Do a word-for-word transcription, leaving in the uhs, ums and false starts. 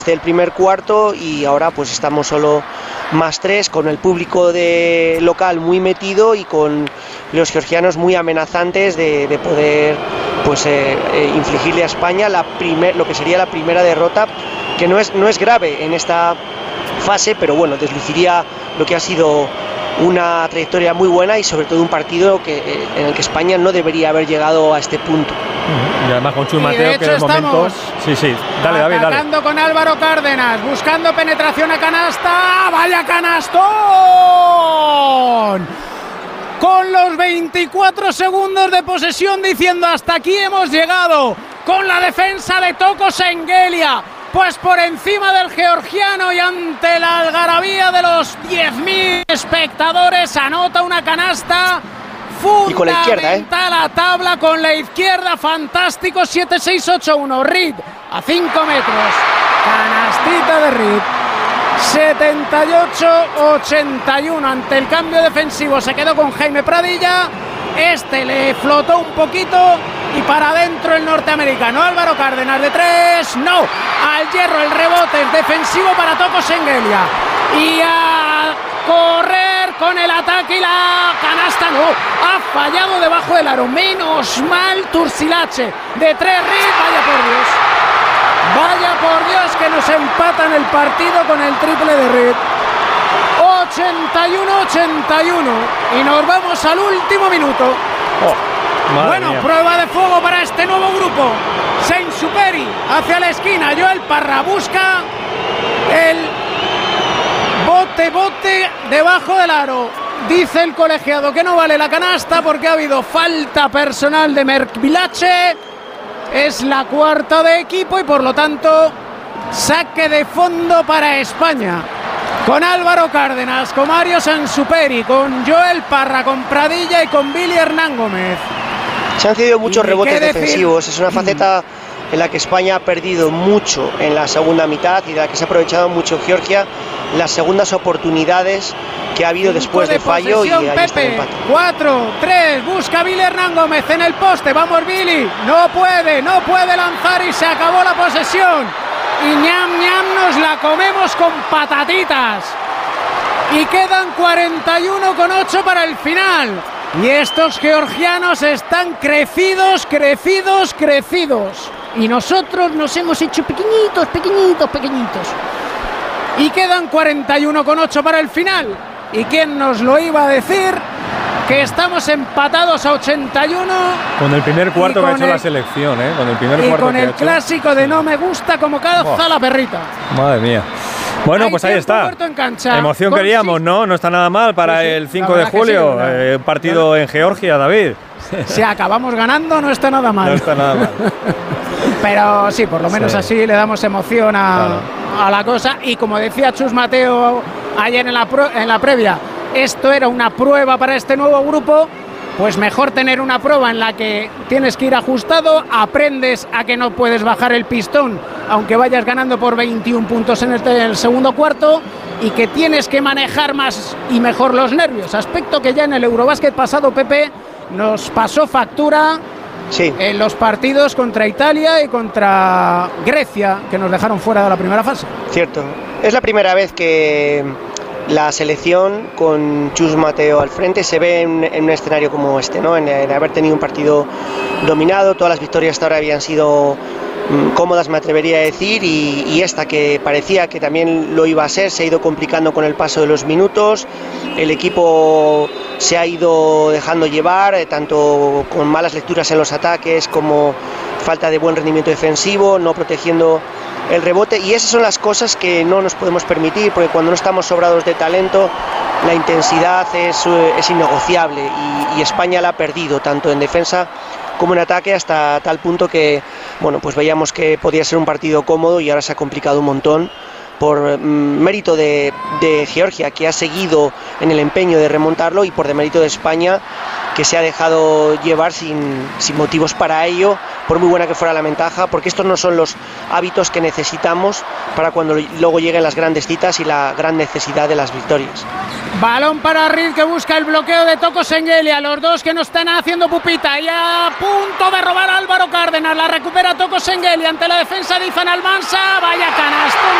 el primer cuarto y ahora pues estamos solo más tres, con el público de local muy metido y con los georgianos muy amenazantes de, de poder pues eh, eh, infligirle a España la primer, lo que sería la primera derrota, que no es, no es grave en esta fase, pero bueno, desluciría lo que ha sido una trayectoria muy buena y sobre todo un partido que, eh, en el que España no debería haber llegado a este punto. Y además con Chus Mateo, que de momento... Sí, sí, dale, David, dale. Atacando con Álvaro Cárdenas, buscando penetración a canasta. ¡Vaya canastón! Con los veinticuatro segundos de posesión diciendo hasta aquí hemos llegado. Con la defensa de Toko Sengelia, pues por encima del georgiano y ante la algarabía de los diez mil espectadores anota una canasta fundamental. Y con la izquierda, ¿eh? La tabla con la izquierda, fantástico. Siete seis ocho uno, Reed a cinco metros, canastita de Reed. setenta y ocho ochenta y uno. Ante el cambio defensivo se quedó con Jaime Pradilla. Este le flotó un poquito y para adentro el norteamericano Álvaro Cárdenas de tres. No, al hierro, el rebote es defensivo para Toko Sengelia. Y a correr con el ataque y la canasta. No, ha fallado debajo del aro. Menos mal Turcilache de tres. Reed, vaya por Dios. Vaya por Dios que nos empatan el partido con el triple de Reed. ochenta y uno ochenta y uno y nos vamos al último minuto. Oh, bueno, mía. Prueba de fuego para este nuevo grupo. Saint Superi hacia la esquina. Joel Parra busca el bote, bote debajo del aro. Dice el colegiado que no vale la canasta porque ha habido falta personal de Merkvilache. Es la cuarta de equipo y por lo tanto saque de fondo para España. Con Álvaro Cárdenas, con Mario Sansuperi, con Joel Parra, con Pradilla y con Billy Hernán Gómez. Se han cedido muchos rebotes decir? defensivos. Es una faceta en la que España ha perdido mucho en la segunda mitad y de la que se ha aprovechado mucho Georgia. Las segundas oportunidades que ha habido después de, de fallo y ahí está el empate. cuatro tres, busca Billy Hernán Gómez en el poste. Vamos Billy, no puede, no puede lanzar y se acabó la posesión. Y ñam ñam nos la comemos con patatitas. Y quedan cuarenta y uno con ocho para el final. Y estos georgianos están crecidos, crecidos, crecidos. Y nosotros nos hemos hecho pequeñitos, pequeñitos, pequeñitos. Y quedan cuarenta y uno con ocho para el final. ¿Y quién nos lo iba a decir? Que estamos empatados a ochenta y uno. Con el primer cuarto que ha hecho el, la selección, ¿eh? Con el primer y cuarto con que el ha hecho. clásico de no me gusta como calza oh. la perrita. Madre mía. Bueno, Hay pues ahí está. En cancha. Emoción queríamos, ¿no? No está nada mal para sí, sí. el cinco de julio. Sí, eh, partido en Georgia, David. Si acabamos ganando, no está nada mal. No está nada mal. Pero sí, por lo menos sí. Así le damos emoción a, claro. a la cosa. Y como decía Chus Mateo ayer en la, pro, en la previa, esto era una prueba para este nuevo grupo. Pues mejor tener una prueba en la que tienes que ir ajustado, aprendes a que no puedes bajar el pistón aunque vayas ganando por veintiún puntos en el, en el segundo cuarto y que tienes que manejar más y mejor los nervios, aspecto que ya en el Eurobásquet pasado, Pepe, nos pasó factura sí. en los partidos contra Italia y contra Grecia, que nos dejaron fuera de la primera fase. Cierto, es la primera vez que la selección con Chus Mateo al frente se ve en, en un escenario como este, ¿no? En, en haber tenido un partido dominado, todas las victorias hasta ahora habían sido mmm, cómodas, me atrevería a decir, y, y esta que parecía que también lo iba a ser, se ha ido complicando con el paso de los minutos, el equipo se ha ido dejando llevar, eh, tanto con malas lecturas en los ataques como falta de buen rendimiento defensivo, no protegiendo el rebote, y esas son las cosas que no nos podemos permitir, porque cuando no estamos sobrados de talento la intensidad es, es innegociable y, y España la ha perdido tanto en defensa como en ataque hasta tal punto que bueno, pues veíamos que podía ser un partido cómodo y ahora se ha complicado un montón por mm, mérito de, de Georgia, que ha seguido en el empeño de remontarlo, y por demérito de España, que que se ha dejado llevar sin, sin motivos para ello, por muy buena que fuera la ventaja, porque estos no son los hábitos que necesitamos para cuando luego lleguen las grandes citas y la gran necesidad de las victorias. Balón para Reed, que busca el bloqueo de Toko Senghelia, los dos que no están haciendo pupita, y a punto de robar a Álvaro Cárdenas, la recupera Toko Senghelia ante la defensa de Izan Almansa, vaya canastón